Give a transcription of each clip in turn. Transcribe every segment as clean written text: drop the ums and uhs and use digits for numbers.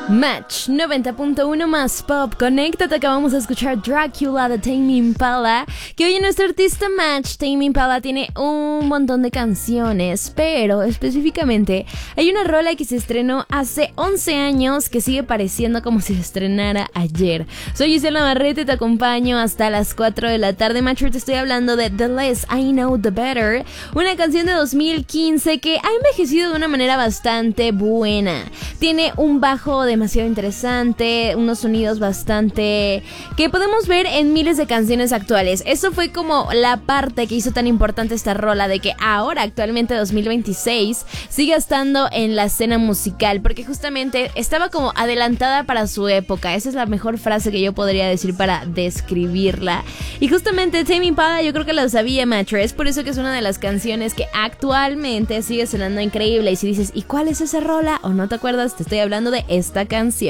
Match 90.1 más pop. Conéctate, acabamos de escuchar Dracula de Tame Impala. Que hoy nuestro artista Match, Tame Impala, tiene un montón de canciones, pero específicamente hay una rola que se estrenó hace 11 años que sigue pareciendo como si se estrenara ayer. Soy Gisela Navarrete y te acompaño hasta las 4 de la tarde. Match, te estoy hablando de The Less I Know The Better, una canción de 2015 que ha envejecido de una manera bastante buena. Tiene un bajo demasiado interesante, unos sonidos bastante que podemos ver en miles de canciones actuales. Eso fue como la parte que hizo tan importante esta rola, de que ahora actualmente 2026 sigue estando en la escena musical, porque justamente estaba como adelantada para su época. Esa es la mejor frase que yo podría decir para describirla. Y justamente Tame Impala, yo creo que lo sabía, Matcher. Es por eso que es una de las canciones que actualmente sigue sonando increíble. Y si dices, ¿y cuál es esa rola? O no te acuerdas, te estoy hablando de esta canción.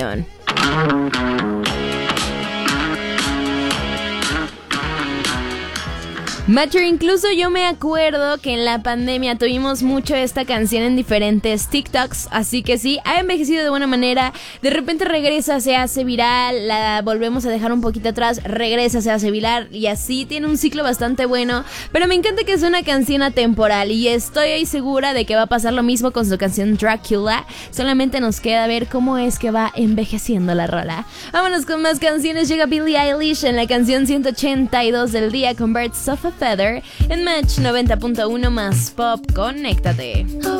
Matcher, incluso yo me acuerdo que en la pandemia tuvimos mucho esta canción en diferentes TikToks, así que sí, ha envejecido de buena manera. De repente regresa, se hace viral, la volvemos a dejar un poquito atrás, regresa, se hace viral y así tiene un ciclo bastante bueno. Pero me encanta que es una canción atemporal y estoy segura de que va a pasar lo mismo con su canción Dracula. Solamente nos queda ver cómo es que va envejeciendo la rola. Vámonos con más canciones. Llega Billie Eilish en la canción 182 del día con Birds of a Feather en Match 90.1 más pop. Conéctate.